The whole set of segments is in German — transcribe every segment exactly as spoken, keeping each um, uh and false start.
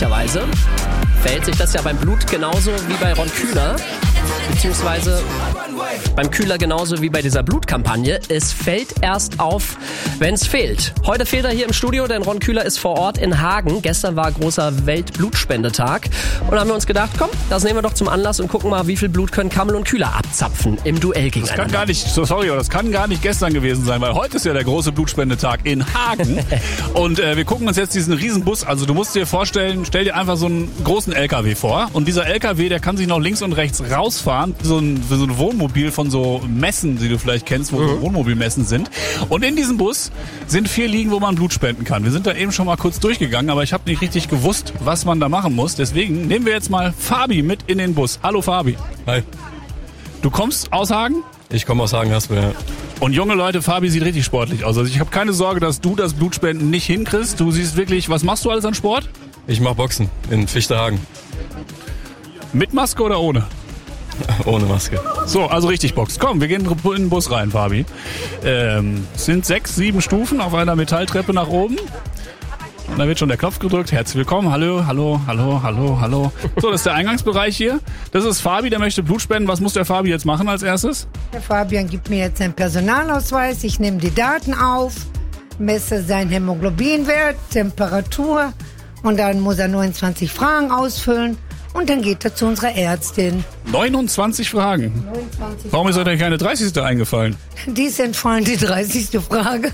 Erstaunlicherweise verhält sich das ja beim Blut genauso wie bei Ron Kühler, beziehungsweise beim Kühler genauso wie bei dieser Blutkampagne. Es fällt erst auf, wenn es fehlt. Heute fehlt er hier im Studio, denn Ron Kühler ist vor Ort in Hagen. Gestern war großer Weltblutspendetag und da haben wir uns gedacht, komm, das nehmen wir doch zum Anlass und gucken mal, wie viel Blut können Kammel und Kühler abzapfen im Duell gegeneinander. Das kann gar nicht, so sorry, aber das kann gar nicht gestern gewesen sein, weil heute ist ja der große Blutspendetag in Hagen und äh, wir gucken uns jetzt diesen riesen Bus, also du musst dir vorstellen, stell dir einfach so einen großen L K W vor und dieser L K W, der kann sich noch links und rechts rausfahren, so ein, so ein Wohnmobil von so Messen, die du vielleicht kennst, wo mhm. so Wohnmobilmessen sind. Und in diesem Bus sind vier Liegen, wo man Blut spenden kann. Wir sind da eben schon mal kurz durchgegangen, aber ich habe nicht richtig gewusst, was man da machen muss. Deswegen nehmen wir jetzt mal Fabi mit in den Bus. Hallo Fabi. Hi. Du kommst aus Hagen? Ich komme aus Hagen-Haspel, ja. Und junge Leute, Fabi sieht richtig sportlich aus. Also ich habe keine Sorge, dass du das Blutspenden nicht hinkriegst. Du siehst wirklich, was machst du alles an Sport? Ich mache Boxen in Fichterhagen. Mit Maske oder ohne? Ohne Maske. So, also richtig Box. Komm, wir gehen in den Bus rein, Fabi. Ähm, es sind sechs, sieben Stufen auf einer Metalltreppe nach oben. Und da wird schon der Knopf gedrückt. Herzlich willkommen. Hallo, hallo, hallo, hallo, hallo. So, das ist der Eingangsbereich hier. Das ist Fabi, der möchte Blut spenden. Was muss der Fabi jetzt machen als erstes? Der Fabian gibt mir jetzt seinen Personalausweis. Ich nehme die Daten auf, messe seinen Hämoglobinwert, Temperatur und dann muss er neunundzwanzig Fragen ausfüllen. Und dann geht er zu unserer Ärztin. neunundzwanzig Fragen? neunundzwanzig Warum ist euch denn keine dreißigste eingefallen? Die ist entfallen, die dreißigste Frage.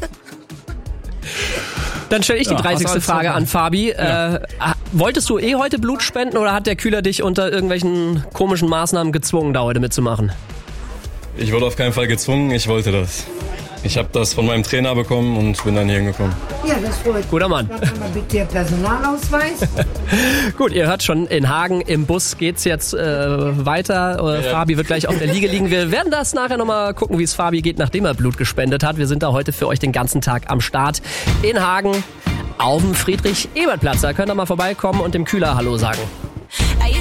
Dann stelle ich die Ja, dreißigste Frage an Fabi. Ja. Äh, wolltest du eh heute Blut spenden oder hat der Kühler dich unter irgendwelchen komischen Maßnahmen gezwungen, da heute mitzumachen? Ich wurde auf keinen Fall gezwungen, ich wollte das. Ich habe das von meinem Trainer bekommen und bin dann hier hingekommen. Ja, das freut. Guter Mann. Dann haben wir bitte Ihr Personalausweis. Gut, ihr hört schon, in Hagen im Bus geht's jetzt äh, weiter. Äh, Ja. Fabi wird gleich auf der Liege liegen. Wir werden das nachher nochmal gucken, wie es Fabi geht, nachdem er Blut gespendet hat. Wir sind da heute für euch den ganzen Tag am Start in Hagen auf dem Friedrich-Ebert-Platz. Da könnt ihr mal vorbeikommen und dem Kühler Hallo sagen.